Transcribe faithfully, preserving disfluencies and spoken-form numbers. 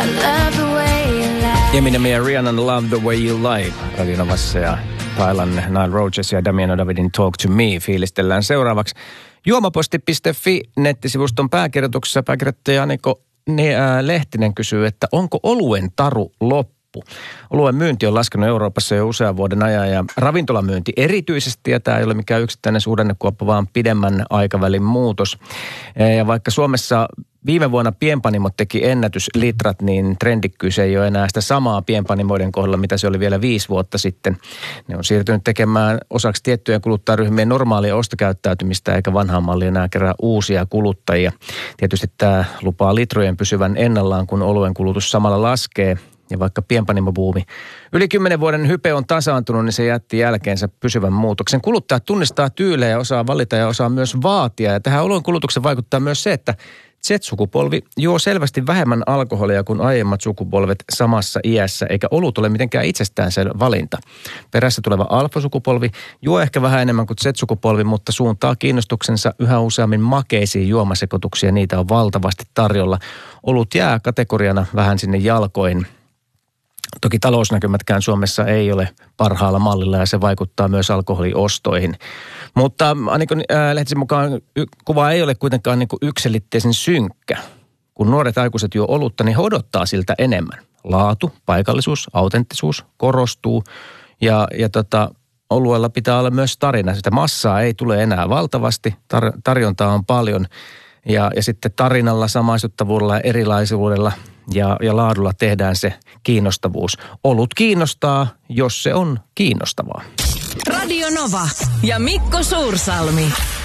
Eminem ja Rihanna Love the Way You Lie Radio Novassa ja Thailand, Nile Rodgers ja Damiano Davidin Talk to Me fiilistellään seuraavaksi. Juomaposti piste fi nettisivuston pääkirjoituksessa pääkirjoittaja Aniko Lehtinen kysyy, että onko oluen taru loppu? Oluen myynti on laskenut Euroopassa jo usean vuoden ajan ja ravintolamyynti erityisesti, ja tämä ei ole mikään yksittäinen suhdannekuoppa, vaan pidemmän aikavälin muutos. Ja vaikka Suomessa viime vuonna pienpanimot teki ennätyslitrat, niin trendikkyys ei ole enää sitä samaa pienpanimoiden kohdalla, mitä se oli vielä viisi vuotta sitten. Ne on siirtynyt tekemään osaksi tiettyjen kuluttajaryhmien normaalia ostokäyttäytymistä, eikä vanhaan malliin enää kerää uusia kuluttajia. Tietysti tämä lupaa litrojen pysyvän ennallaan, kun oluen kulutus samalla laskee. Ja vaikka pienpanimobuumi yli kymmenen vuoden hype on tasaantunut, niin se jätti jälkeensä pysyvän muutoksen. Kuluttajat tunnistaa tyylejä ja osaa valita ja osaa myös vaatia. Ja tähän oluen kulutukseen vaikuttaa myös se, että Z-sukupolvi juo selvästi vähemmän alkoholia kuin aiemmat sukupolvet samassa iässä, eikä olut ole mitenkään itsestäänselvä valinta. Perässä tuleva alfa-sukupolvi juo ehkä vähän enemmän kuin Z-sukupolvi, mutta suuntaa kiinnostuksensa yhä useammin makeisiin juomasekoituksiin, ja niitä on valtavasti tarjolla. Olut jää kategoriana vähän sinne jalkoihin. Toki talousnäkymätkään Suomessa ei ole parhaalla mallilla ja se vaikuttaa myös alkoholiostoihin. Mutta Annikon äh, lehtisen mukaan y- kuva ei ole kuitenkaan niin kuin yksiselitteisen synkkä. Kun nuoret aikuiset juo olutta, niin he odottaa siltä enemmän. Laatu, paikallisuus, autenttisuus korostuu ja, ja tota, oluella pitää olla myös tarina. Sitä massaa ei tule enää valtavasti, tar- tarjontaa on paljon ja, ja sitten tarinalla, samaistuttavuudella ja erilaisuudella ja, ja laadulla tehdään se kiinnostavuus. Olut kiinnostaa, jos se on kiinnostavaa. Radio Nova ja Mikko Suursalmi.